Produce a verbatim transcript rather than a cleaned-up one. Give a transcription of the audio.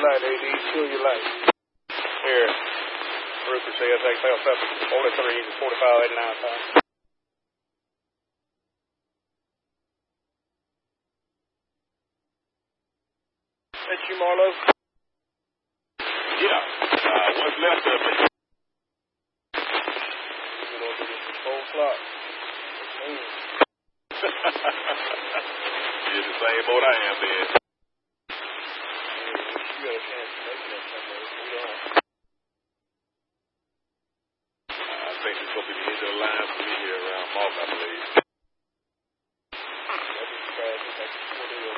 light, A D. Chill your light. Here. Rupert C S X L seven forty-three forty-five eighty-nine time. That's you, Marlo? Yeah. Uh, what's left of it? We're going to do this four o'clock. You're the same boat I am, then. You got a chance to make that somewhere. We don't. I think it's going to be the end of the line for me here around Mark, I believe.